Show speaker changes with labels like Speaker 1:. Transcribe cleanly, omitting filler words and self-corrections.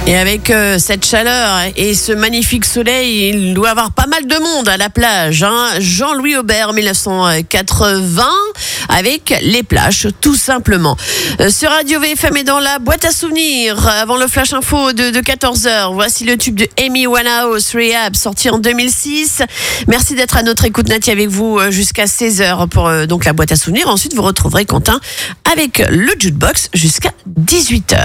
Speaker 1: Et avec cette chaleur et ce magnifique soleil, il doit y avoir pas mal de monde à la plage. Jean-Louis Aubert, 1980, avec les plages, tout simplement. Sur Radio VFM et dans la boîte à souvenirs, avant le flash info de 14h, voici le tube de Amy Winehouse, Rehab, sorti en 2006. Merci d'être à notre écoute, Nati, avec vous jusqu'à 16h pour donc la boîte à souvenirs. Ensuite, vous retrouverez Quentin avec le jukebox jusqu'à 18h.